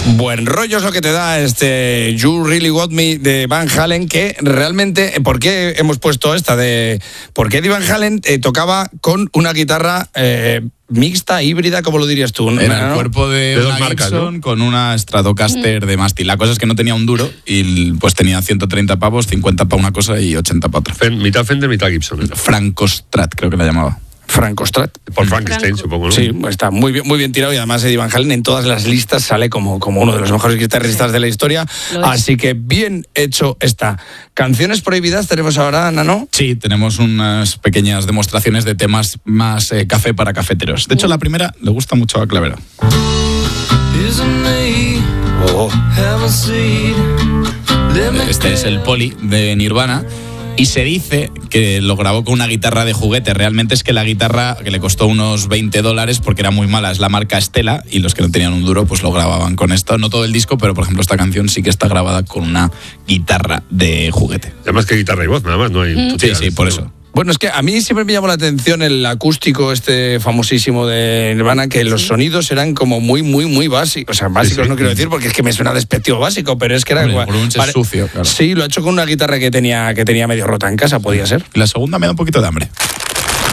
Buen rollo es lo que te da este You Really Got Me de Van Halen, que realmente, ¿por qué hemos puesto esta? ¿Por qué Eddie Van Halen tocaba con una guitarra mixta, híbrida, como lo dirías tú? Era el cuerpo de una marcas, Gibson, ¿no? con una Stratocaster de mástil. La cosa es que no tenía un duro y pues tenía 130 pavos, 50 para una cosa y 80 para otra. Mitad Fender, mitad Gibson. Franco-Strat, creo que la llamaba. Franco-Strat. Por Frankenstein, supongo, ¿no? Sí, está muy bien tirado, y además Eddie Van Halen en todas las listas sale como uno de los mejores guitarristas de la historia. Así que bien hecho está. ¿Canciones prohibidas tenemos ahora, Nano? Sí, tenemos unas pequeñas demostraciones de temas más café para cafeteros. De hecho, la primera le gusta mucho a Clavero. Este es el Poli de Nirvana. Y se dice que lo grabó con una guitarra de juguete. Realmente es que la guitarra, que le costó unos $20 porque era muy mala, es la marca Stella, y los que no tenían un duro pues lo grababan con esto. No todo el disco, pero por ejemplo esta canción sí que está grabada con una guitarra de juguete. Además que guitarra y voz, nada más, no hay... Sí, por eso. Bueno, es que a mí siempre me llamó la atención el acústico famosísimo de Nirvana, que los sonidos eran como muy básicos. O sea, básicos no quiero decir porque es que me suena despectivo básico, pero es que era igual. Grunge es sucio, claro. Sí, lo ha hecho con una guitarra que tenía medio rota en casa, podía ser. La segunda me da un poquito de hambre.